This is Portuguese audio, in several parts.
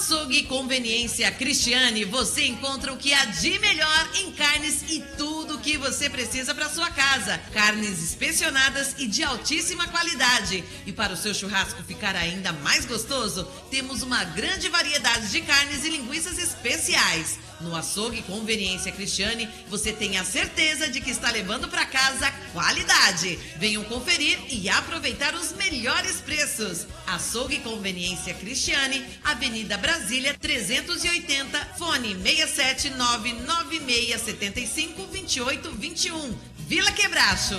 Açougue Conveniência Cristiane, você encontra o que há de melhor em carnes e tudo o que você precisa para sua casa. Carnes inspecionadas e de altíssima qualidade. E para o seu churrasco ficar ainda mais gostoso, temos uma grande variedade de carnes e linguiças especiais. No Açougue Conveniência Cristiane, você tem a certeza de que está levando para casa qualidade. Venham conferir e aproveitar os melhores preços. Açougue Conveniência Cristiane, Avenida Brasília 380, fone 67996752821, Vila Quebracho.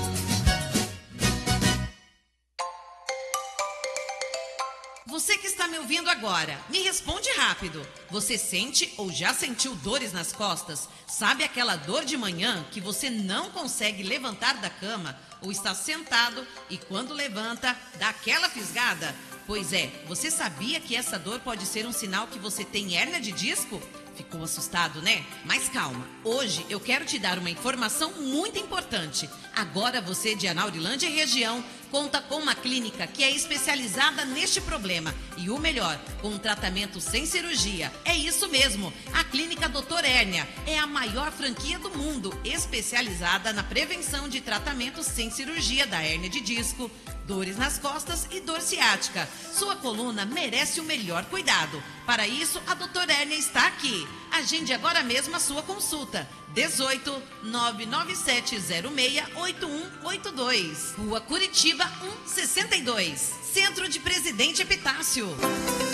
Você que está me ouvindo agora, me responde rápido. Você sente ou já sentiu dores nas costas? Sabe aquela dor de manhã que você não consegue levantar da cama ou está sentado e quando levanta, dá aquela fisgada? Pois é, você sabia que essa dor pode ser um sinal que você tem hérnia de disco? Ficou assustado, né? Mas calma, hoje eu quero te dar uma informação muito importante. Agora você de Anaurilândia e região conta com uma clínica que é especializada neste problema. E o melhor, com um tratamento sem cirurgia. É isso mesmo, a Clínica Doutor Hérnia é a maior franquia do mundo, especializada na prevenção de tratamento sem cirurgia da hérnia de disco, dores nas costas e dor ciática. Sua coluna merece o melhor cuidado. Para isso, a Doutor Hérnia está aqui. Agende agora mesmo a sua consulta. 18 99706 8182. Rua Curitiba 162. Centro de Presidente Epitácio.